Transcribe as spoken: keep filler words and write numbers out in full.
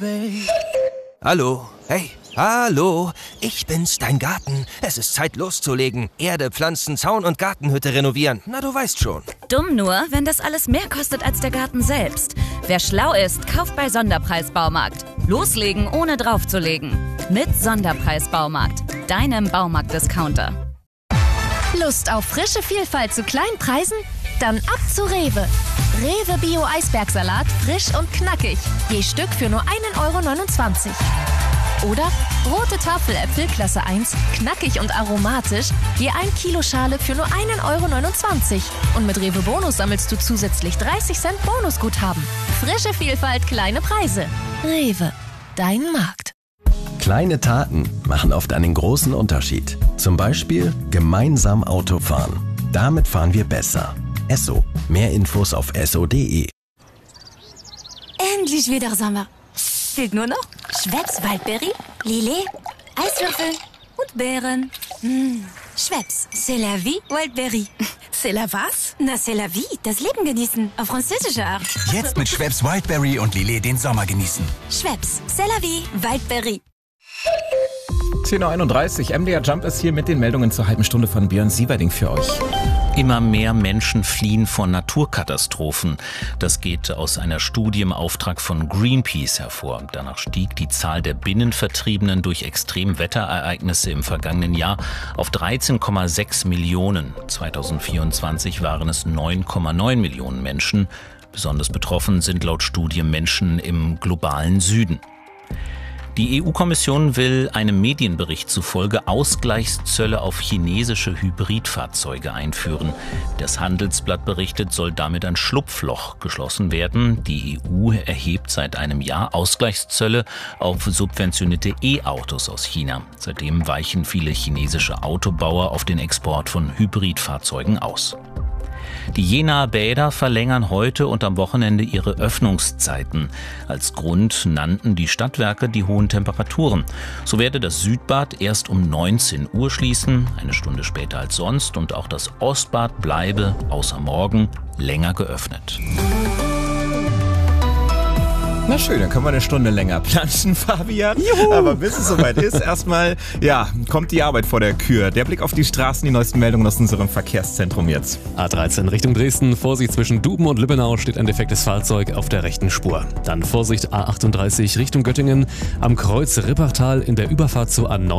baby. Hallo, hey, hallo, ich bin's, dein Garten. Es ist Zeit loszulegen. Erde, Pflanzen, Zaun und Gartenhütte renovieren. Na, du weißt schon. Dumm nur, wenn das alles mehr kostet als der Garten selbst. Wer schlau ist, kauft bei Sonderpreis Baumarkt. Loslegen, ohne draufzulegen. Mit Sonderpreis Baumarkt, deinem Baumarkt-Discounter. Lust auf frische Vielfalt zu kleinen Preisen? Dann ab zu Rewe. Rewe Bio Eisbergsalat, frisch und knackig. Je Stück für nur ein Euro neunundzwanzig. Oder rote Tafeläpfel Klasse eins, knackig und aromatisch, je ein Kilo Schale für nur ein Euro neunundzwanzig. Und mit Rewe Bonus sammelst du zusätzlich dreißig Cent Bonusguthaben. Frische Vielfalt, kleine Preise. Rewe, dein Markt. Kleine Taten machen oft einen großen Unterschied. Zum Beispiel gemeinsam Auto fahren. Damit fahren wir besser. Esso. Mehr Infos auf esso punkt de. Endlich wieder Sommer. Fehlt nur noch Schweppes Waldberry, Lillet, Eiswürfel und Beeren. Mmh. Schweppes, c'est la vie, Waldberry. C'est la was? Na, c'est la vie, das Leben genießen. Auf französische Art. Jetzt mit Schweppes Wildberry und Lillet den Sommer genießen. Schweppes, c'est la vie, Waldberry. zehn Uhr einunddreißig, M D R Jump ist hier mit den Meldungen zur halben Stunde von Björn Sieverding für euch. Immer mehr Menschen fliehen vor Naturkatastrophen. Das geht aus einer Studie im Auftrag von Greenpeace hervor. Danach stieg die Zahl der Binnenvertriebenen durch Extremwetterereignisse im vergangenen Jahr auf dreizehn Komma sechs Millionen. zweitausendvierundzwanzig waren es neun Komma neun Millionen Menschen. Besonders betroffen sind laut Studie Menschen im globalen Süden. Die E U-Kommission will einem Medienbericht zufolge Ausgleichszölle auf chinesische Hybridfahrzeuge einführen. Das Handelsblatt berichtet, soll damit ein Schlupfloch geschlossen werden. Die E U erhebt seit einem Jahr Ausgleichszölle auf subventionierte E-Autos aus China. Seitdem weichen viele chinesische Autobauer auf den Export von Hybridfahrzeugen aus. Die Jenaer Bäder verlängern heute und am Wochenende ihre Öffnungszeiten. Als Grund nannten die Stadtwerke die hohen Temperaturen. So werde das Südbad erst um neunzehn Uhr schließen, eine Stunde später als sonst, und auch das Ostbad bleibe, außer morgen, länger geöffnet. Na schön, dann können wir eine Stunde länger planschen, Fabian. Juhu. Aber bis es soweit ist, erstmal, ja, kommt die Arbeit vor der Kür. Der Blick auf die Straßen, die neuesten Meldungen aus unserem Verkehrszentrum jetzt. A dreizehn Richtung Dresden, Vorsicht zwischen Duben und Lübbenau, steht ein defektes Fahrzeug auf der rechten Spur. Dann Vorsicht A achtunddreißig Richtung Göttingen, am Kreuz Rippachtal in der Überfahrt zu A neun.